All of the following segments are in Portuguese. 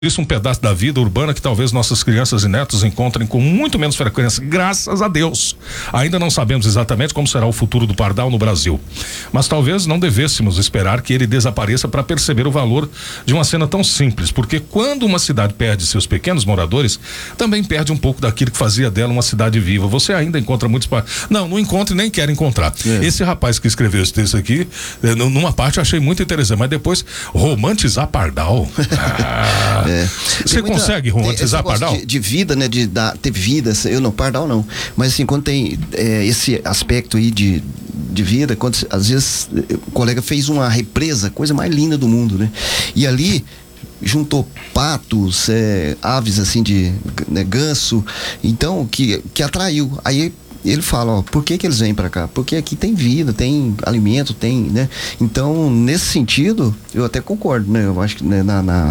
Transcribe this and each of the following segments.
Isso um pedaço da vida urbana que talvez nossas crianças e netos encontrem com muito menos frequência, graças a Deus. Ainda não sabemos exatamente como será o futuro do pardal no Brasil, mas talvez não devêssemos esperar que ele desapareça para perceber o valor de uma cena tão simples, porque quando uma cidade perde seus pequenos moradores, também perde um pouco daquilo que fazia dela uma cidade viva. Você ainda encontra muitos não encontra e nem quer encontrar. Esse rapaz que escreveu esse texto aqui, numa parte eu achei muito interessante, mas depois romantizar pardal. Você consegue romantizar pardal? De vida, né? De ter vida, eu não, pardal não. Mas assim, quando tem esse aspecto aí de vida, quando às vezes o colega fez uma represa, coisa mais linda do mundo, né? E ali juntou patos, aves assim né, ganso, então que atraiu. Aí ele fala, ó, por que eles vêm para cá? Porque aqui tem vida, tem alimento, tem, né? Então, nesse sentido, eu até concordo, né? Eu acho que, né,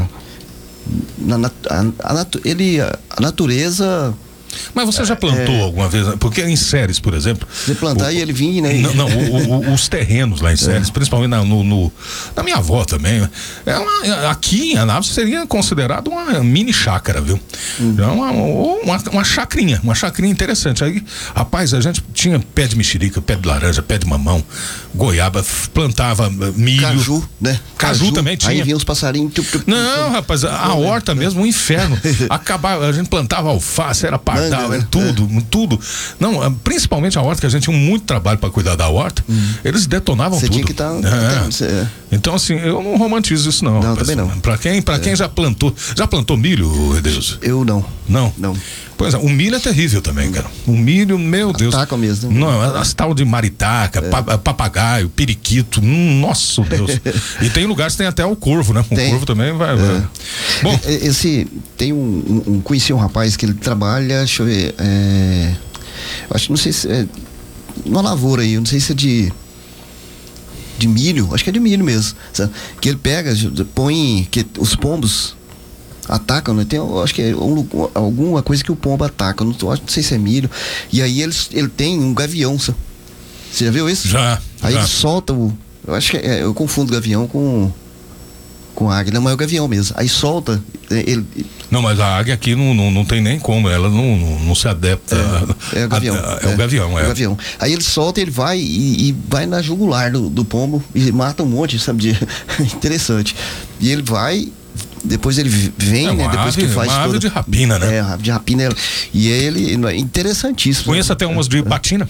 a natureza. Mas você já plantou alguma vez? Porque em Ceres, por exemplo. Você plantar e ele vinha, né? Não, os terrenos lá em Ceres, principalmente na minha avó também. Aqui em Anápolis seria considerado uma mini chácara, viu? Uma chacrinha interessante. Aí, rapaz, a gente tinha pé de mexerica, pé de laranja, pé de mamão, goiaba, plantava milho. Caju, né? Caju também tinha. Aí vinha os passarinhos. Não, rapaz, a horta mesmo, um inferno. Acabava, a gente plantava alface, era pardal, era tudo. Não, principalmente a horta, que a gente tinha muito trabalho para cuidar da horta, eles detonavam Você tudo. Tinha que estar. Então, assim, eu não romantizo isso, não. Não, também não. Pra quem já plantou milho, Edeilson? Eu não. Não. Pois é, o milho é terrível também, cara. O milho, meu Deus. Ataca mesmo. Não, as tal de maritaca, papagaio, periquito, nossa Deus. E tem lugares que tem até o corvo, né? O corvo também vai. Bom. Conheci um rapaz que ele trabalha, deixa eu ver, acho que não sei se é uma lavoura aí, eu não sei se é de milho, acho que é de milho mesmo, sabe? Que ele pega, põe, que os pombos atacam, né? Acho que é alguma coisa que o pombo ataca, não sei se é milho, e aí ele tem um gavião, sabe? Você já viu isso? Já. Aí ele solta eu acho que eu confundo gavião com águia, mas é o gavião mesmo. Aí solta, ele. Não, mas a águia aqui não tem nem como, ela não se adapta. É o gavião. O gavião, É o gavião. Aí ele solta, ele vai e vai na jugular do pombo e mata um monte, sabe? Interessante. E ele vai. Depois ele vem, né? Depois que faz uma ave de rapina, né? Ave de rapina. E ele é interessantíssimo. Conheço até umas de batina.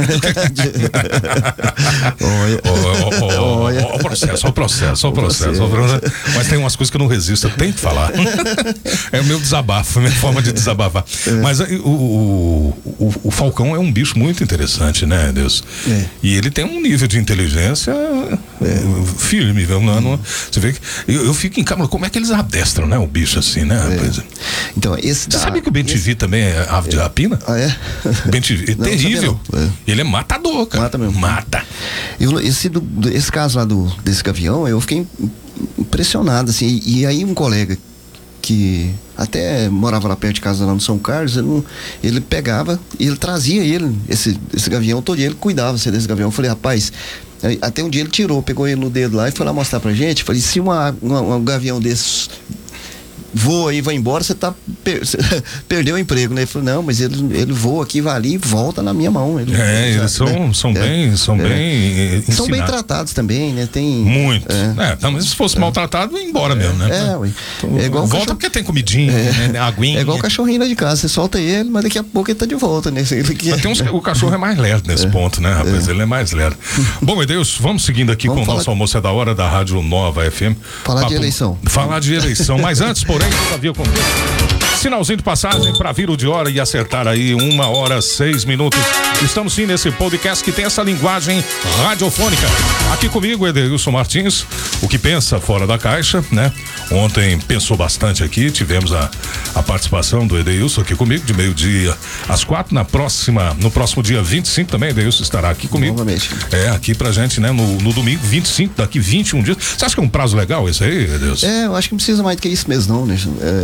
Olha o processo. Mas tem umas coisas que eu não resisto, eu tenho que falar. É o meu desabafo, a minha forma de desabafar. Mas o falcão é um bicho muito interessante, né, Deus? E ele tem um nível de inteligência firme, viu? Você vê que eu fico em câmera, como é que eles adestram, né? O bicho assim, né? Então, você sabia que o Ben-TV também é ave de rapina? Ah, é? Ben-TV é terrível. Ele é matador, cara. Mata mesmo. Mata. Esse caso lá desse gavião, eu fiquei impressionado, assim. E aí um colega que até morava lá perto de casa, lá no São Carlos, ele pegava e ele trazia esse gavião todo dia, ele cuidava desse gavião. Eu falei, rapaz, até um dia ele pegou ele no dedo lá e foi lá mostrar pra gente. Falei, se um gavião desses voa e vai embora, você perdeu o emprego, né? Ele falou, não, mas ele voa aqui, vai ali e volta na minha mão. Eles são bem São bem tratados também, né? Muito. Mas se fosse maltratado, ia embora mesmo, né? Então, igual volta porque tem comidinha, né? Aguinha. É igual o cachorrinho lá de casa, você solta ele, mas daqui a pouco ele tá de volta, né? O cachorro é mais lerdo nesse ponto, né, rapaz? Ele é mais lerdo. Bom, Edeilson, vamos seguindo aqui com o nosso Almoço é da Hora da Rádio Nova FM. Falar de eleição. Mas antes, porém, todavia, sinalzinho de passagem para vir o de hora e acertar aí 1h06. Estamos sim nesse podcast que tem essa linguagem radiofônica. Aqui comigo, Edeilson Martins, o que pensa fora da caixa, né? Ontem pensou bastante aqui, tivemos a participação do Edeilson aqui comigo, de 12h às 4h. No próximo dia 25 também, Edeilson estará aqui comigo. Novamente. Aqui pra gente, né? No domingo 25, daqui 21 dias. Você acha que é um prazo legal esse aí, Edeilson? Eu acho que não precisa mais do que isso mesmo, não, né?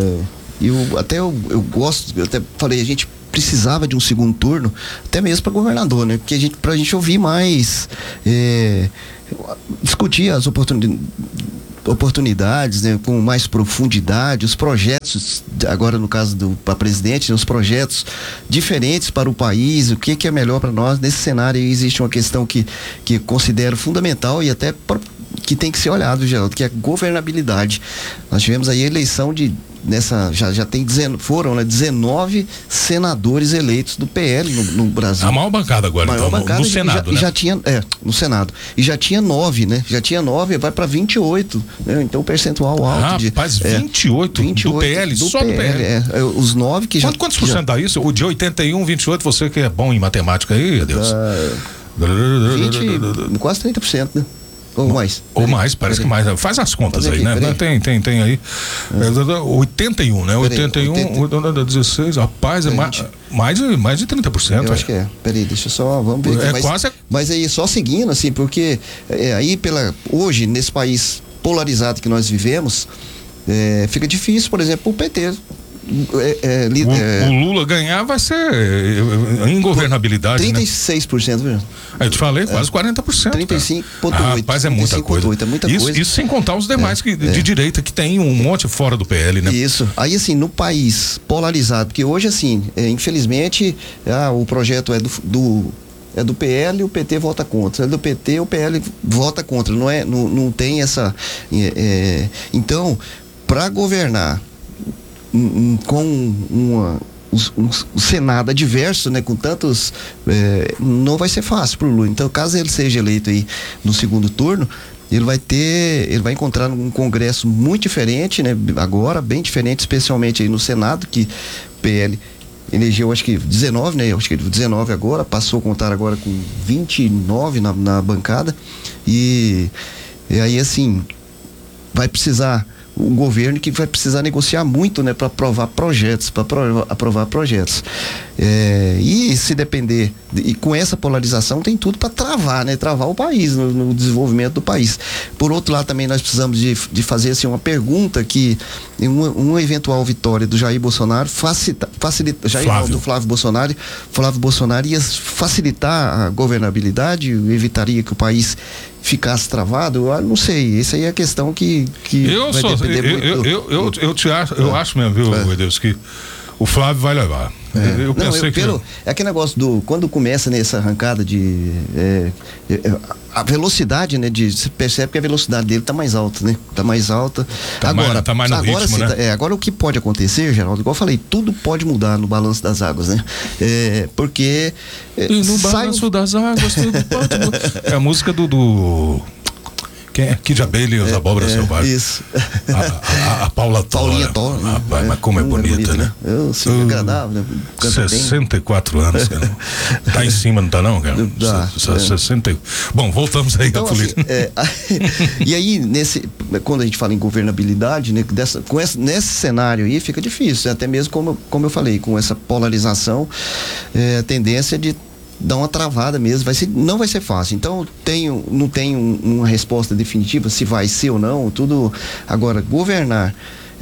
Eu gosto, eu até falei, a gente precisava de um segundo turno, até mesmo para governador, né? Porque pra gente ouvir mais, discutir as oportunidades, oportunidades, né, com mais profundidade, os projetos, agora no caso para presidente, os projetos diferentes para o país, o que é melhor para nós. Nesse cenário aí existe uma questão que considero fundamental e até que tem que ser olhado, Geraldo, que é a governabilidade. Nós tivemos aí a eleição já tem 19 senadores eleitos do PL no Brasil. A maior bancada agora, então, no Senado, né? Já tinha, no Senado. E já tinha 9, né? Já tinha 9, vai para 28, né? Então, percentual alto. Rapaz, 28 do PL, só do PL. Os 9 que já... Quantos por cento dá isso? O de 81, 28, você que é bom em matemática aí, Deus. 20, quase 30%, né? Ou mais. Ou mais, parece que mais. Faz as contas aí, né? Tem aí. 81, né? 81, 16, rapaz, é mais de 30%. Eu acho que é. Peraí, deixa eu só, vamos ver aqui. Mas aí, só seguindo, assim, porque aí hoje, nesse país polarizado que nós vivemos, fica difícil, por exemplo, o PT. O Lula ganhar vai ser ingovernabilidade, 36%, né? Eu te falei, quase 40%. 35,8%. Rapaz, é muita coisa. Isso sem contar os demais de direita que tem um monte fora do PL, né? Isso. Aí, assim, no país polarizado, porque hoje, assim, infelizmente, o projeto é do PL e o PT vota contra. É do PT, o PL vota contra. Não tem essa... Então, para governar com um Senado adverso, né, com tantos, não vai ser fácil pro Lula. Então, caso ele seja eleito aí no segundo turno, ele vai encontrar um Congresso muito diferente, né, agora, bem diferente, especialmente aí no Senado, que o PL elegeu, acho que 19, né, acho que 19 agora, passou a contar agora com 29 na bancada, e aí, assim, vai precisar um governo que vai precisar negociar muito, né, para aprovar projetos, e se depender, e com essa polarização tem tudo para travar o país, no desenvolvimento do país. Por outro lado, também nós precisamos de fazer, assim, uma pergunta que uma eventual vitória do Jair Bolsonaro do Flávio Bolsonaro ia facilitar a governabilidade, evitaria que o país ficasse travado. Eu não sei, essa aí é a questão que vai depender muito. Eu acho mesmo, viu, Deus, que o Flávio vai levar. Eu pensei é aquele negócio quando começa nessa arrancada a velocidade, né, você percebe que a velocidade dele tá mais alta, né? Tá mais alta. Tá mais no ritmo, né? Agora o que pode acontecer, Geraldo, igual eu falei, tudo pode mudar no balanço das águas, né? Porque e no balanço das águas tudo pode mudar. É a música do quem é? Kid Abelha e os Abóboras Selvagens. Isso. A Paulinha Thora. Rapaz, mas como é bonita, né? Sim, agradável, né? 64 anos, cara. Tá em cima, não tá não, cara? 60. Bom, voltamos aí à política. E aí, quando a gente fala em governabilidade, né, nesse cenário aí fica difícil, até mesmo como eu falei, com essa polarização, a tendência de dar uma travada mesmo, não vai ser fácil. Então, não tenho uma resposta definitiva se vai ser ou não, tudo. Agora, governar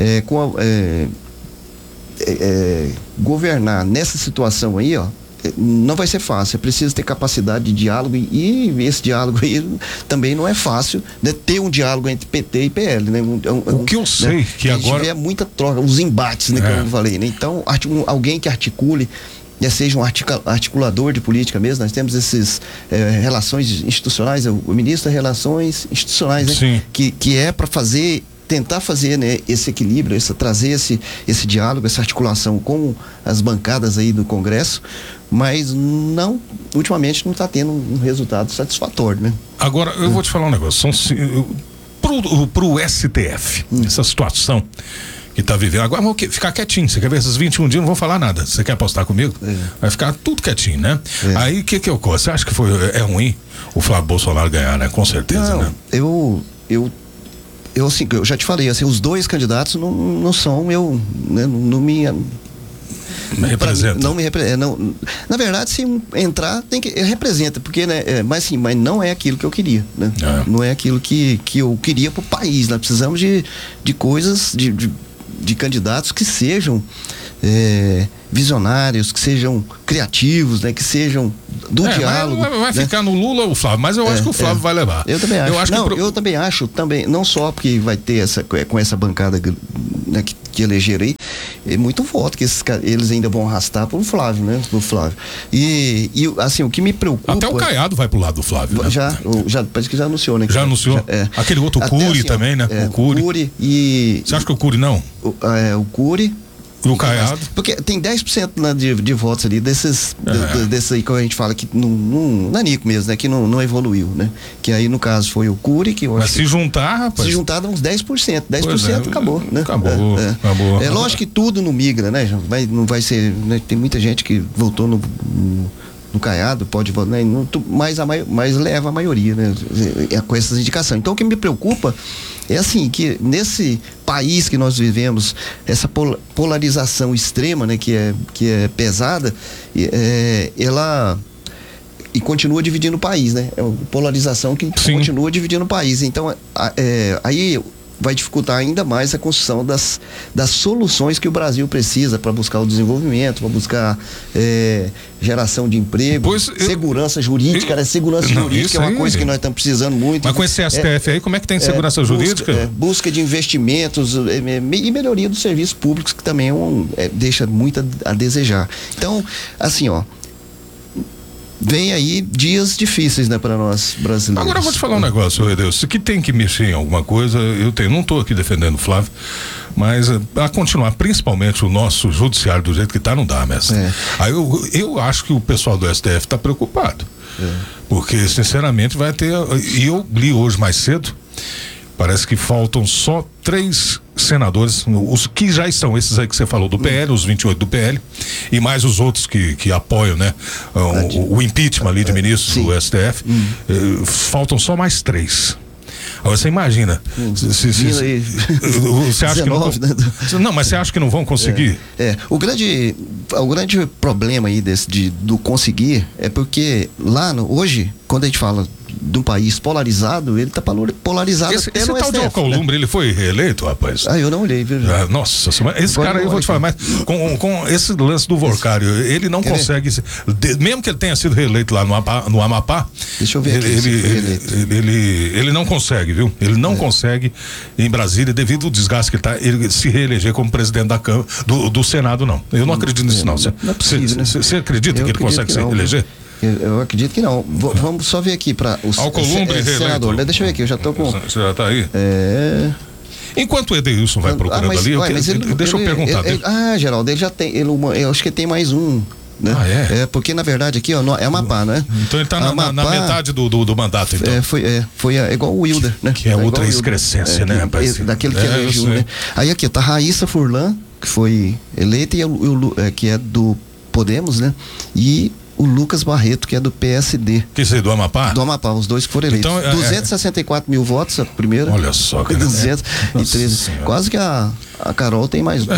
governar nessa situação aí, não vai ser fácil. É preciso ter capacidade de diálogo, e esse diálogo aí também não é fácil, né? Ter um diálogo entre PT e PL, né? O que eu sei, né? Que agora tiver muita troca, os embates, né? Como eu falei, né? Então, alguém que articule, seja um articulador de política mesmo. Nós temos essas relações institucionais, o ministro das Relações Institucionais, né? Sim. Que é para tentar fazer, né, esse equilíbrio, trazer esse diálogo, essa articulação com as bancadas aí do Congresso, mas ultimamente não está tendo um resultado satisfatório, né? Agora, eu vou te falar um negócio, pro STF, essa situação que tá vivendo. Agora vamos ficar quietinho. Você quer ver esses 21 dias? Não vou falar nada. Você quer apostar comigo? Vai ficar tudo quietinho, né? Aí o que ocorre? Você acha que é ruim o Flávio Bolsonaro ganhar, né? Com certeza, não, né? Eu já te falei, assim, os dois candidatos não são, né, não me representa. Não me representa. Na verdade, se entrar, representa, porque, né, mas não é aquilo que eu queria, né? Não é aquilo que eu queria pro país. Nós precisamos de coisas, de candidatos que sejam visionários, que sejam criativos, né? Que sejam do diálogo. Vai né? ficar no Lula ou o Flávio, mas eu acho que o Flávio vai levar. Eu também acho. Eu também acho, não só porque vai ter com essa bancada, né, que elegeram aí, é muito voto que eles ainda vão arrastar pro Flávio, né? Pro Flávio. E assim, o que me preocupa... Até o Caiado vai pro lado do Flávio, né? Já parece que já anunciou, né? Já anunciou? Aquele outro Cury assim, também, né? O Cury e... Você acha que o Cury não? O Cury... E o Caiado? Porque tem 10% né, de votos ali, desses aí que a gente fala que não é Nico mesmo, né? Que não evoluiu, né? Que aí no caso foi o Cury, que eu Mas acho se juntar, rapaz... Se juntar dá uns 10%. 10% acabou, né? Acabou. É lógico que tudo não migra, né? Não vai ser... Né? Tem muita gente que votou no Caiado, pode votar, né? Mas leva a maioria, né? Com essas indicações. Então o que me preocupa é assim, que nesse país que nós vivemos, essa polarização extrema, né? Que é pesada, ela... E continua dividindo o país, né? É uma polarização que continua dividindo o país. Então, aí vai dificultar ainda mais a construção das soluções que o Brasil precisa para buscar o desenvolvimento, para buscar geração de emprego, segurança jurídica, né? Segurança jurídica é uma coisa que nós estamos precisando muito. Mas com esse STF aí, como é que tem segurança jurídica? Busca de investimentos e melhoria dos serviços públicos, que também deixa muito a desejar. Então, assim, vem aí dias difíceis, né, para nós brasileiros. Agora eu vou te falar um negócio, Deus. Se que tem que mexer em alguma coisa, não estou aqui defendendo o Flávio, mas a continuar, principalmente o nosso judiciário do jeito que está, não dá, mestre. Aí eu acho que o pessoal do STF está preocupado. Porque, sinceramente, vai ter. E eu li hoje mais cedo, parece que faltam só 3 senadores, os que já estão, esses aí que você falou do PL, os 28 do PL, e mais os outros que apoiam, né? O impeachment ali de ministros do STF. Faltam só mais 3. Agora você imagina. Você acha que não, mas você acha que não vão conseguir? O grande problema aí do conseguir é porque lá hoje, quando a gente fala de um país polarizado, ele tá polarizado esse até no tal de Alcolumbre, ele foi reeleito, rapaz? Eu não olhei, viu? Nossa, esse cara aí, eu vou te falar, mas com esse lance do Vorcário, ele não consegue, mesmo que ele tenha sido reeleito lá no Amapá, deixa eu ver aqui, ele não consegue, viu? Ele não consegue em Brasília, devido ao desgaste que ele tá, ele se reeleger como presidente da Câmara, do Senado, não. Eu não acredito nisso, não. Você acredita que ele consegue se reeleger? Eu acredito que não. Vamos só ver aqui para o senador, né? Deixa eu ver aqui, eu já estou com... Você já está aí? Enquanto o Edeilson vai procurando ali, deixa eu perguntar. Geraldo, ele já tem, eu acho que tem mais um, né? Porque na verdade aqui, é Amapá, né? Então ele está na metade do mandato, então. Foi igual o Wilder, né? Que é outra excrescência, né, rapaz? Daquele que elegeu, né? Aí aqui, tá Raíssa Furlan, que foi eleita, e que é do Podemos, né? E o Lucas Barreto, que é do PSD. Que é do Amapá? Do Amapá, os dois que foram eleitos. Então, 264 mil votos, a primeira. Olha só, cara. 213. Quase que a Carol tem mais.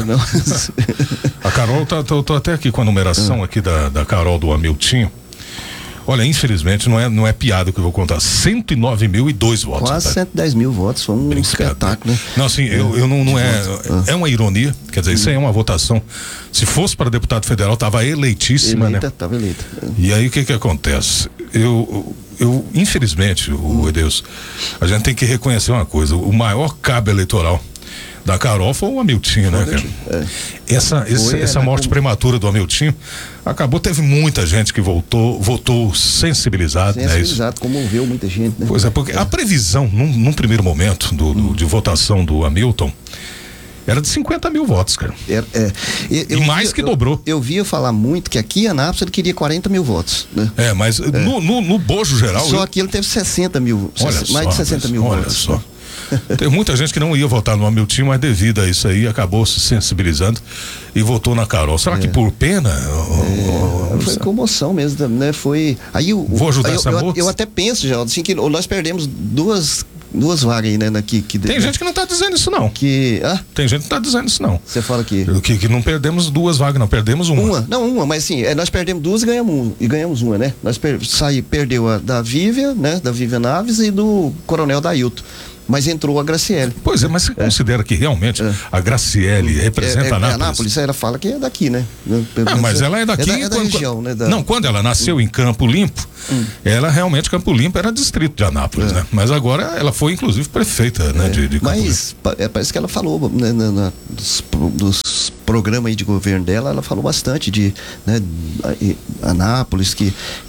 A Carol, tô até aqui com a numeração aqui da Carol do Hamilton. Olha, infelizmente, não é piada que eu vou contar. 109.002 votos. Quase 110 mil votos, foi um espetáculo, né? Não, assim, eu não é uma ironia, quer dizer, isso aí é uma votação. Se fosse para deputado federal, estava eleitíssima, né? Estava eleita. E aí, o que acontece? Eu infelizmente, Deus, a gente tem que reconhecer uma coisa, o maior cabo eleitoral da Carol foi o Hamilton, né, cara? Essa morte prematura do Hamilton teve muita gente que votou sensibilizado, né? Sensibilizado, comoveu muita gente, né? Pois é, porque a previsão, num primeiro momento de votação do Hamilton, era de 50 mil votos, cara. E mais que dobrou. Eu via falar muito que aqui em Anápolis ele queria 40 mil votos, né? Mas no bojo geral... Só que ele teve 60 mil, mais de 60 mil votos. Olha só. Tem muita gente que não ia votar no Hamilton, mas devido a isso aí acabou se sensibilizando e votou na Carol. Será que por pena? Foi comoção mesmo, né? Foi. Aí vou ajudar essa moça. Eu até penso, Geraldo, assim, que nós perdemos duas vagas aí, né? Tem gente que não está dizendo isso, não. Tem gente que não está dizendo isso, não. Você fala que não perdemos 2 vagas, não, perdemos uma. Uma, mas assim, nós perdemos 2 e ganhamos uma, né? Nós perdeu a da Vívia, né? Da Vívia Naves e do Coronel Dailton. mas entrou a Graciele. Pois é, mas você considera que realmente a Graciele representa Anápolis? Anápolis, ela fala que é daqui, né? Mas ela é daqui. É da região, né? Não, quando ela nasceu em Campo Limpo, ela realmente, Campo Limpo era distrito de Anápolis, né? Mas agora ela foi, inclusive, prefeita, né? De Campo mas parece que ela falou, né, dos programas aí de governo dela, ela falou bastante de, né, Anápolis, que